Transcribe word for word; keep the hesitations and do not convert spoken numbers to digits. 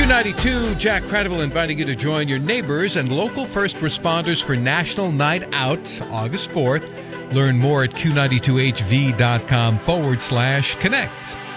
ninety-two, Jack Credible inviting you to join your neighbors and local first responders for National Night Out, August fourth. Learn more at Q ninety-two H V dot com forward slash connect.